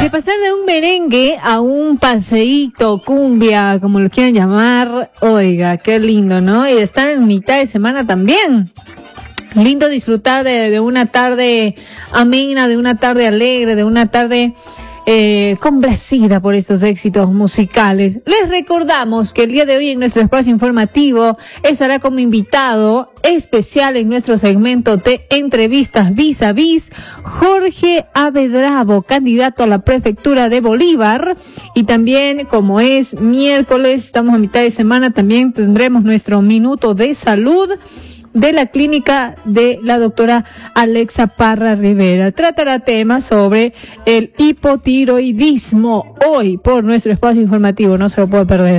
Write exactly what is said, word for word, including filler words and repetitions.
De pasar de un merengue a un paseíto, cumbia, como lo quieran llamar, oiga, qué lindo, ¿no? Y estar en mitad de semana también. Lindo disfrutar de, de una tarde amena, de una tarde alegre, de una tarde eh, complacida por estos éxitos musicales. Les recordamos que el día de hoy en nuestro espacio informativo estará como invitado especial en nuestro segmento de entrevistas vis a vis Jorge Avedravo, candidato a la prefectura de Bolívar. Y también, como es miércoles, estamos a mitad de semana, también tendremos nuestro minuto de salud de la clínica de la doctora Alexa Parra Rivera. Tratará temas sobre el hipotiroidismo hoy por nuestro espacio informativo, no se lo puede perder.